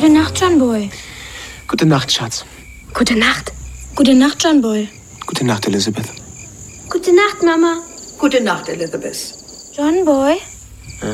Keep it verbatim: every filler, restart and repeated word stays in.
Gute Nacht, John Boy. Gute Nacht, Schatz. Gute Nacht. Gute Nacht, John Boy. Gute Nacht, Elizabeth. Gute Nacht, Mama. Gute Nacht, Elizabeth. John Boy? Ja?